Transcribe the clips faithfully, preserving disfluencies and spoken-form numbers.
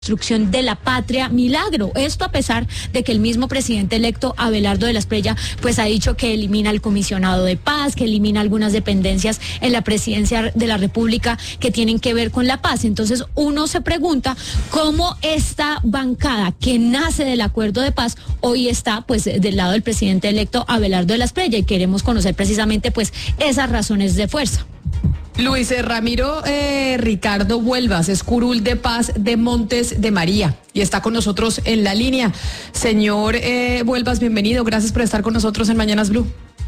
Construcción de la Patria Milagro. Esto a pesar de que el mismo presidente electo Abelardo de la Espriella pues ha dicho que elimina el comisionado de paz, que elimina algunas dependencias en la presidencia de la República que tienen que ver con la paz. Entonces uno se pregunta cómo esta bancada que nace del acuerdo de paz hoy está pues del lado del presidente electo Abelardo de la Espriella, y queremos conocer precisamente pues esas razones de fuerza. Luis eh, Ramiro eh, Ricardo Huelvas es curul de paz de Montes de María y está con nosotros en la línea. Señor eh, Huelvas, bienvenido, gracias por estar con nosotros en Mañanas Blue.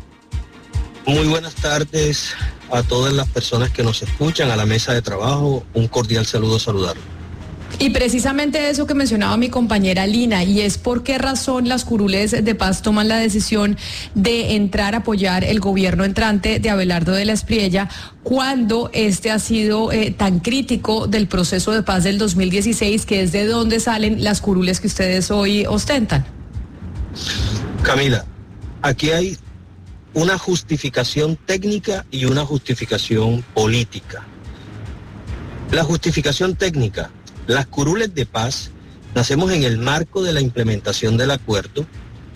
Muy buenas tardes a todas las personas que nos escuchan, a la mesa de trabajo, un cordial saludo, saludarlo. Y precisamente eso que mencionaba mi compañera Lina, y es por qué razón las curules de paz toman la decisión de entrar a apoyar el gobierno entrante de Abelardo de la Espriella cuando este ha sido eh, tan crítico del proceso de paz del dos mil dieciséis, que es de donde salen las curules que ustedes hoy ostentan. Camila, aquí hay una justificación técnica y una justificación política. La justificación técnica: las curules de paz nacemos en el marco de la implementación del acuerdo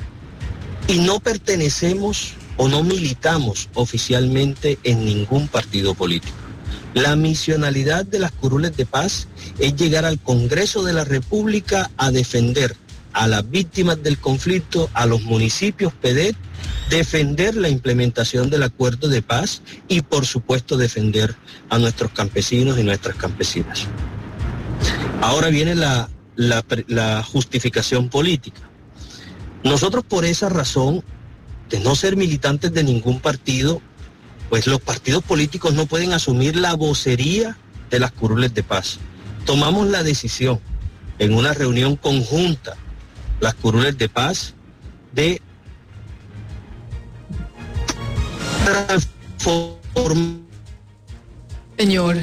y no pertenecemos o no militamos oficialmente en ningún partido político. La misionalidad de las curules de paz es llegar al Congreso de la República a defender a las víctimas del conflicto, a los municipios P E D E T, defender la implementación del acuerdo de paz y, por supuesto, defender a nuestros campesinos y nuestras campesinas. Ahora viene la, la, la justificación política. Nosotros, por esa razón de no ser militantes de ningún partido, pues los partidos políticos no pueden asumir la vocería de las curules de paz. Tomamos la decisión en una reunión conjunta, las curules de paz, de transformar. Señor,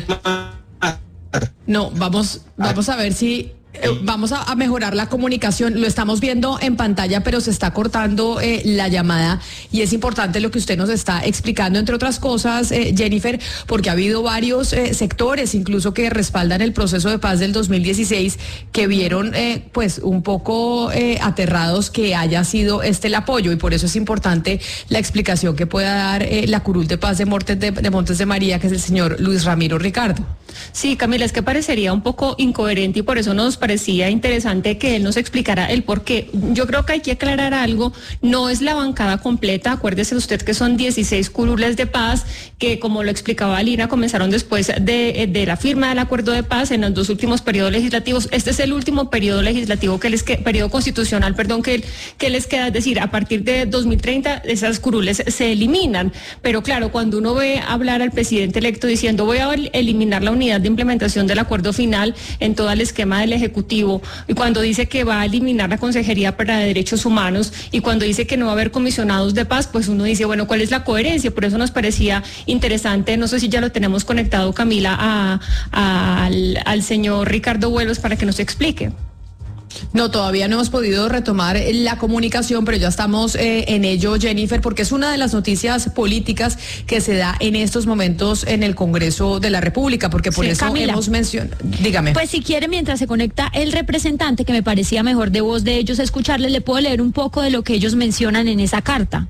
no, vamos, vamos a ver si eh, vamos a, a mejorar la comunicación. Lo estamos viendo en pantalla, pero se está cortando eh, la llamada, y es importante lo que usted nos está explicando, entre otras cosas, eh, Jennifer, porque ha habido varios eh, sectores, incluso que respaldan el proceso de paz del dos mil dieciséis, que vieron eh, pues un poco eh, aterrados que haya sido este el apoyo, y por eso es importante la explicación que pueda dar eh, la curul de paz de Montes de, de Montes de María, que es el señor Luis Ramiro Ricardo. Sí, Camila, es que parecería un poco incoherente y por eso nos parecía interesante que él nos explicara el por qué. Yo creo que hay que aclarar algo: no es la bancada completa, acuérdese usted que son dieciséis curules de paz que, como lo explicaba Lina, comenzaron después de, de la firma del acuerdo de paz en los dos últimos periodos legislativos. Este es el último periodo legislativo que les que, periodo constitucional, perdón, que, que les queda, es decir, a partir de dos mil treinta esas curules se eliminan. Pero claro, cuando uno ve hablar al presidente electo diciendo voy a eliminar la unidad de implementación del acuerdo final en todo el esquema del Ejecutivo, y cuando dice que va a eliminar la Consejería para Derechos Humanos, y cuando dice que no va a haber comisionados de paz, pues uno dice, bueno, ¿cuál es la coherencia? Por eso nos parecía interesante, no sé si ya lo tenemos conectado, Camila, a, a, al, al señor Ricardo Huelvas para que nos explique. No, todavía no hemos podido retomar la comunicación, pero ya estamos eh, en ello, Jennifer, porque es una de las noticias políticas que se da en estos momentos en el Congreso de la República, porque por sí, eso Camila, hemos mencionado. Dígame. Pues si quiere, mientras se conecta el representante, que me parecía mejor de voz de ellos escucharles, le puedo leer un poco de lo que ellos mencionan en esa carta.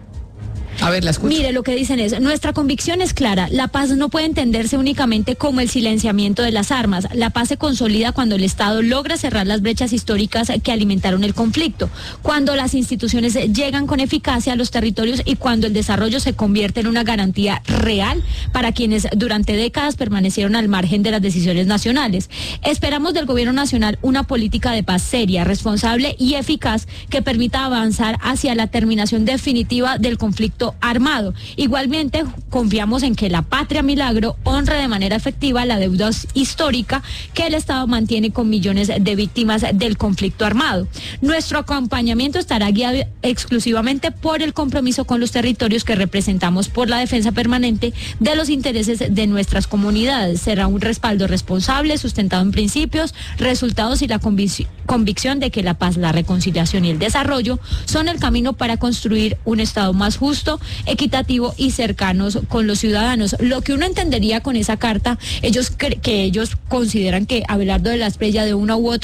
A ver, la escucho. Mire, lo que dicen es: nuestra convicción es clara, la paz no puede entenderse únicamente como el silenciamiento de las armas. La paz se consolida cuando el Estado logra cerrar las brechas históricas que alimentaron el conflicto, cuando las instituciones llegan con eficacia a los territorios y cuando el desarrollo se convierte en una garantía real para quienes durante décadas permanecieron al margen de las decisiones nacionales. Esperamos del Gobierno Nacional una política de paz seria, responsable y eficaz que permita avanzar hacia la terminación definitiva del conflicto armado. Igualmente, confiamos en que la Patria Milagro honre de manera efectiva la deuda histórica que el Estado mantiene con millones de víctimas del conflicto armado. Nuestro acompañamiento estará guiado exclusivamente por el compromiso con los territorios que representamos, por la defensa permanente de los intereses de nuestras comunidades. Será un respaldo responsable, sustentado en principios, resultados y la convic- convicción de que la paz, la reconciliación y el desarrollo son el camino para construir un Estado más justo, justo, equitativo y cercanos con los ciudadanos. Lo que uno entendería con esa carta, ellos que ellos consideran que Abelardo de la Espriella de una u otra